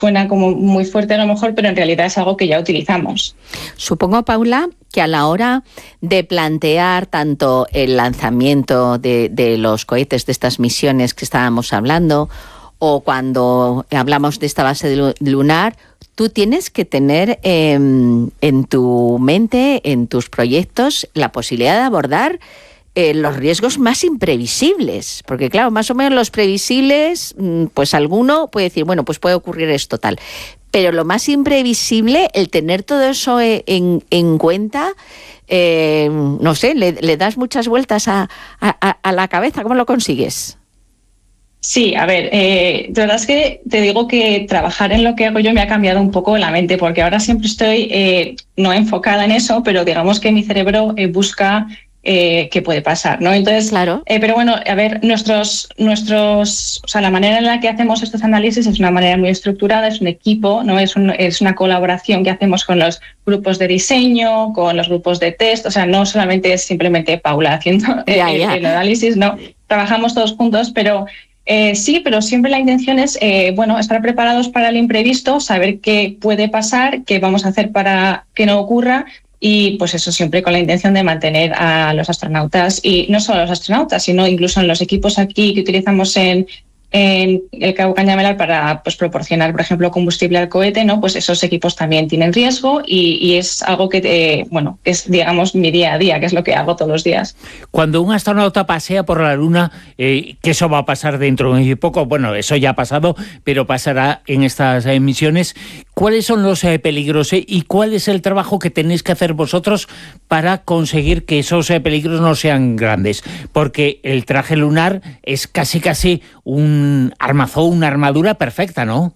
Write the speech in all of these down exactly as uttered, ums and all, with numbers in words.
suena como muy fuerte a lo mejor, pero en realidad es algo que ya utilizamos. Supongo, Paula, que a la hora de plantear tanto el lanzamiento de, de los cohetes, de estas misiones que estábamos hablando, o cuando hablamos de esta base lunar, tú tienes que tener eh, en tu mente, en tus proyectos, la posibilidad de abordar eh, los riesgos más imprevisibles. Porque claro, más o menos los previsibles, pues alguno puede decir, bueno, pues puede ocurrir esto tal. Pero lo más imprevisible, el tener todo eso en, en cuenta, eh, no sé, le, le das muchas vueltas a, a, a la cabeza. ¿Cómo lo consigues? Sí, a ver, eh, la verdad es que te digo que trabajar en lo que hago yo me ha cambiado un poco la mente, porque ahora siempre estoy eh, no enfocada en eso, pero digamos que mi cerebro eh, busca eh, qué puede pasar, ¿no? Entonces, claro. Eh, pero bueno, a ver, nuestros, nuestros, o sea, la manera en la que hacemos estos análisis es una manera muy estructurada, es un equipo, ¿no? Es, un, es una colaboración que hacemos con los grupos de diseño, con los grupos de test, o sea, no solamente es simplemente Paula haciendo ya, el, ya. el análisis, no, trabajamos todos juntos, pero Eh, sí, pero siempre la intención es eh, bueno, estar preparados para el imprevisto, saber qué puede pasar, qué vamos a hacer para que no ocurra y pues eso siempre con la intención de mantener a los astronautas y no solo a los astronautas, sino incluso en los equipos aquí que utilizamos en, en el Cabo Cañaveral para pues, proporcionar, por ejemplo, combustible al cohete, ¿no? Pues esos equipos también tienen riesgo y, y es algo que, eh, bueno, es, digamos, mi día a día, que es lo que hago todos los días. Cuando un astronauta pasea por la Luna, eh, que eso va a pasar dentro de muy poco, bueno, eso ya ha pasado, pero pasará en estas eh, misiones, ¿cuáles son los eh, peligros eh, y cuál es el trabajo que tenéis que hacer vosotros para conseguir que esos eh, peligros no sean grandes? Porque el traje lunar es casi casi un armazón, una armadura perfecta, ¿no?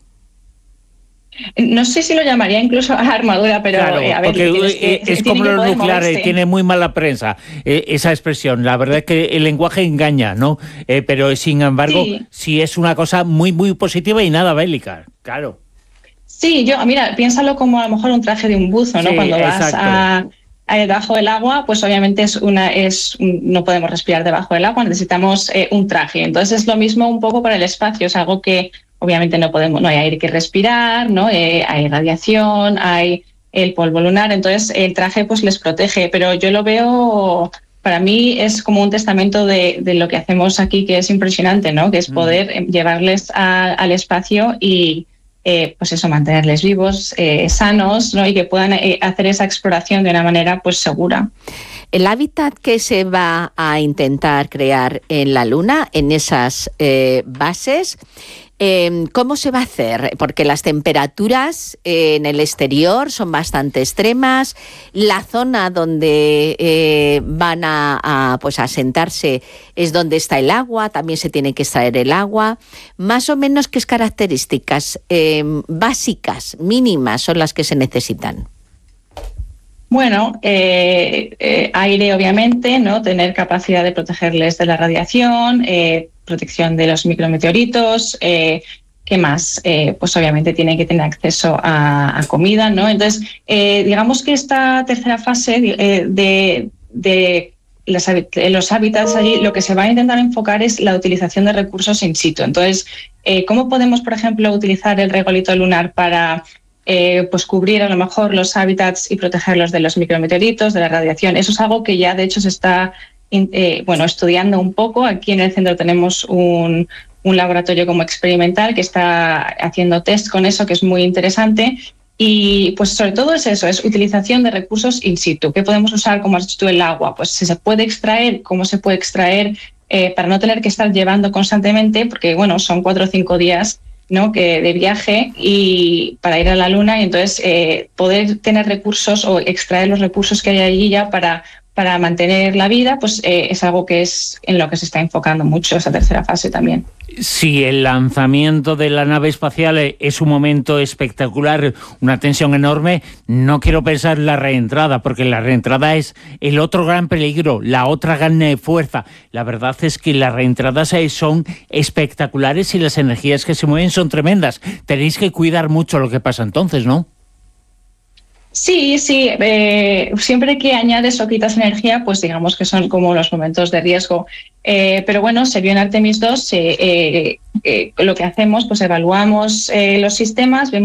No sé si lo llamaría incluso armadura, pero claro, eh, a ver, porque que, es como los nucleares, moverse. Tiene muy mala prensa eh, esa expresión. La verdad es que el lenguaje engaña, ¿no? Eh, pero sin embargo, sí. sí es una cosa muy, muy positiva y nada bélica, claro. Sí, yo, mira, piénsalo como a lo mejor un traje de un buzo, ¿no? Sí, Cuando vas exacto. a, a debajo del agua, pues obviamente es una, es no podemos respirar debajo del agua, necesitamos eh, un traje. Entonces es lo mismo un poco para el espacio, es algo que obviamente no podemos, no hay aire que respirar, ¿no? Eh, hay radiación, hay el polvo lunar, entonces el traje pues les protege, pero yo lo veo, para mí es como un testamento de, de lo que hacemos aquí, que es impresionante, ¿no? Que es poder mm. llevarles a, al espacio y eh, pues eso, mantenerles vivos, eh, sanos, ¿no? Y que puedan eh, hacer esa exploración de una manera pues segura. El hábitat que se va a intentar crear en la Luna, en esas eh, bases, Eh, ¿cómo se va a hacer? Porque las temperaturas eh, en el exterior son bastante extremas, la zona donde eh, van a, a, pues a sentarse es donde está el agua, también se tiene que extraer el agua. Más o menos, ¿qué características eh, básicas, mínimas, son las que se necesitan? Bueno, eh, eh, aire obviamente, ¿no? Tener capacidad de protegerles de la radiación, eh, protección de los micrometeoritos, eh, ¿qué más? Eh, pues obviamente tienen que tener acceso a, a comida, ¿no? Entonces, eh, digamos que esta tercera fase eh, de, de los, los hábitats allí, lo que se va a intentar enfocar es la utilización de recursos in situ. Entonces, eh, ¿cómo podemos, por ejemplo, utilizar el regolito lunar para Eh, pues cubrir a lo mejor los hábitats y protegerlos de los micrometeoritos, de la radiación? Eso es algo que ya de hecho se está eh, bueno, estudiando un poco. Aquí en el centro tenemos un, un laboratorio como experimental que está haciendo test con eso, que es muy interesante. Y pues sobre todo es eso, es utilización de recursos in situ. ¿Qué podemos usar, como has dicho tú, el agua? Pues si se puede extraer, ¿cómo se puede extraer? Eh, para no tener que estar llevando constantemente, porque bueno, son cuatro o cinco días, ¿no? que de viaje y para ir a la Luna, y entonces eh, poder tener recursos o extraer los recursos que hay allí ya para, para mantener la vida, pues eh, es algo que es en lo que se está enfocando mucho esa tercera fase también. Sí, el lanzamiento de la nave espacial es un momento espectacular, una tensión enorme. No quiero pensar en la reentrada, porque la reentrada es el otro gran peligro, la otra gran fuerza. La verdad es que las reentradas son espectaculares y las energías que se mueven son tremendas. Tenéis que cuidar mucho lo que pasa entonces, ¿no? Sí, sí. Eh, siempre que añades o quitas energía, pues digamos que son como los momentos de riesgo. Eh, pero bueno, se vio en Artemis dos, eh, eh, eh, lo que hacemos, pues evaluamos eh, los sistemas, vemos